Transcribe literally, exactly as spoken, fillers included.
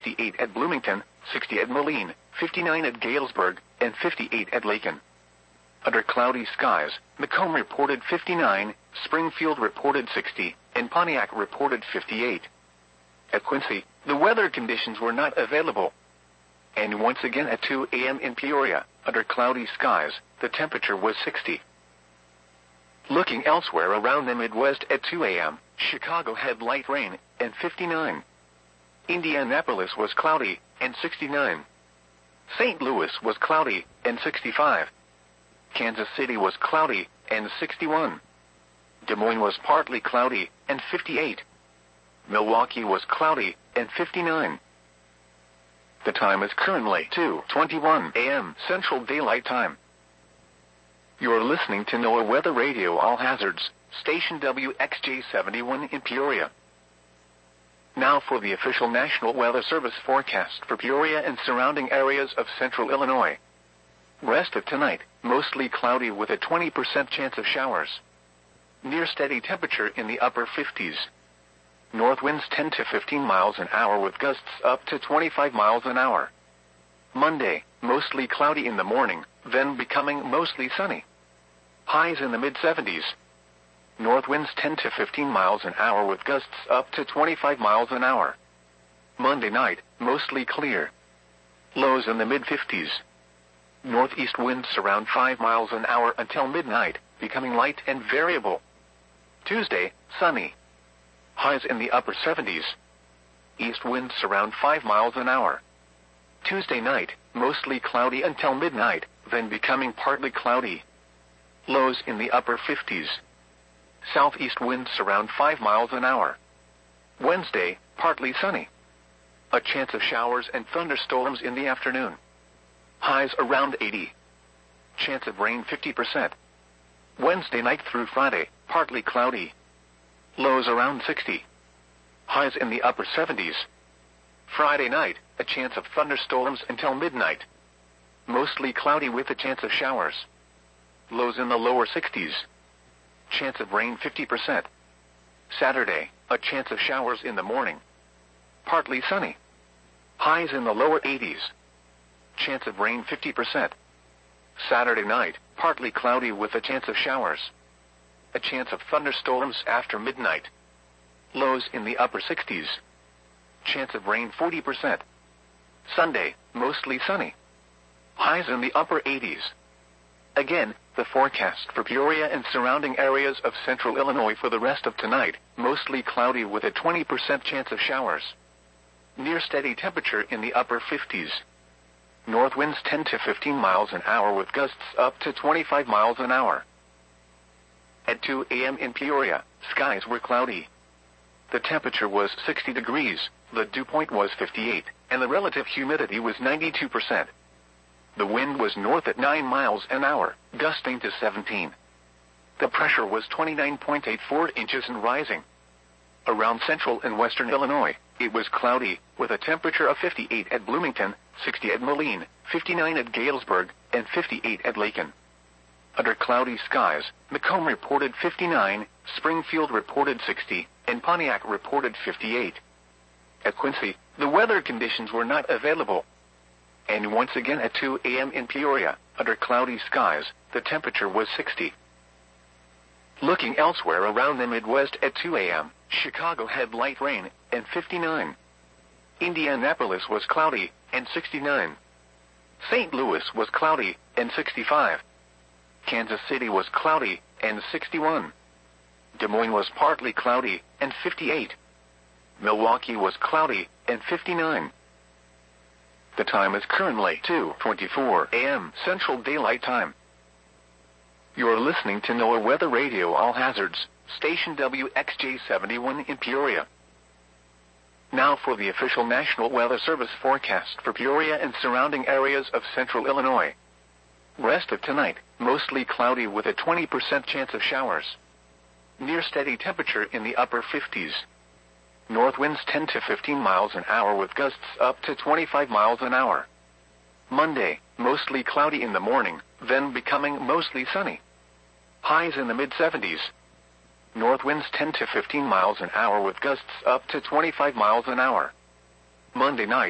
fifty-eight at Bloomington, sixty at Moline, fifty-nine at Galesburg, and fifty-eight at Lakin. Under cloudy skies, Macomb reported fifty-nine, Springfield reported sixty, and Pontiac reported fifty-eight. At Quincy, the weather conditions were not available. And once again at two a m in Peoria, under cloudy skies, the temperature was sixty. Looking elsewhere around the Midwest at two a m, Chicago had light rain, and fifty-nine. Indianapolis was cloudy, and sixty-nine. Saint Louis was cloudy, and sixty-five. Kansas City was cloudy, and sixty-one. Des Moines was partly cloudy, and fifty-eight. Milwaukee was cloudy, and fifty-nine. The time is currently two twenty-one a m Central Daylight Time. You are listening to NOAA Weather Radio All Hazards, station W X J seventy-one in Peoria. Now for the official National Weather Service forecast for Peoria and surrounding areas of central Illinois. Rest of tonight, mostly cloudy with a twenty percent chance of showers. Near steady temperature in the upper fifties. North winds ten to fifteen miles an hour with gusts up to twenty-five miles an hour. Monday, mostly cloudy in the morning, then becoming mostly sunny. Highs in the mid seventies. North winds ten to fifteen miles an hour with gusts up to twenty-five miles an hour. Monday night, mostly clear. Lows in the mid fifties. Northeast winds around five miles an hour until midnight, becoming light and variable. Tuesday, sunny. Highs in the upper seventies. East winds around five miles an hour. Tuesday night, mostly cloudy until midnight, then becoming partly cloudy. Lows in the upper fifties. Southeast winds around five miles an hour. Wednesday, partly sunny. A chance of showers and thunderstorms in the afternoon. Highs around eighty. Chance of rain fifty percent. Wednesday night through Friday, partly cloudy. Lows around sixty. Highs in the upper seventies. Friday night, a chance of thunderstorms until midnight. Mostly cloudy with a chance of showers. Lows in the lower sixties. Chance of rain fifty percent. Saturday, a chance of showers in the morning. Partly sunny. Highs in the lower eighties. Chance of rain fifty percent. Saturday night, partly cloudy with a chance of showers. A chance of thunderstorms after midnight. Lows in the upper sixties. Chance of rain forty percent. Sunday, mostly sunny. Highs in the upper eighties. Again, the forecast for Peoria and surrounding areas of central Illinois for the rest of tonight, mostly cloudy with a twenty percent chance of showers. Near steady temperature in the upper fifties. North winds ten to fifteen miles an hour with gusts up to twenty-five miles an hour. At two a m in Peoria, skies were cloudy. The temperature was sixty degrees, the dew point was fifty-eight, and the relative humidity was ninety-two percent. The wind was north at nine miles an hour, gusting to seventeen. The pressure was twenty-nine point eight four inches and rising. Around central and western Illinois, it was cloudy, with a temperature of fifty-eight at Bloomington, sixty at Moline, fifty-nine at Galesburg, and fifty-eight at Lakin. Under cloudy skies, Macomb reported fifty-nine, Springfield reported sixty, and Pontiac reported fifty-eight. At Quincy, the weather conditions were not available. And once again at two a m in Peoria, under cloudy skies, the temperature was sixty. Looking elsewhere around the Midwest at two a m, Chicago had light rain, and fifty-nine. Indianapolis was cloudy, and sixty-nine. Saint Louis was cloudy, and sixty-five. Kansas City was cloudy, and sixty-one. Des Moines was partly cloudy, and fifty-eight. Milwaukee was cloudy, and fifty-nine. The time is currently two twenty-four a m Central Daylight Time. You are listening to NOAA Weather Radio All Hazards, station W X J seventy-one in Peoria. Now for the official National Weather Service forecast for Peoria and surrounding areas of central Illinois. Rest of tonight, mostly cloudy with a twenty percent chance of showers. Near steady temperature in the upper fifties. North winds ten to fifteen miles an hour with gusts up to twenty-five miles an hour. Monday, mostly cloudy in the morning, then becoming mostly sunny. Highs in the mid seventies. North winds ten to fifteen miles an hour with gusts up to twenty-five miles an hour. Monday night,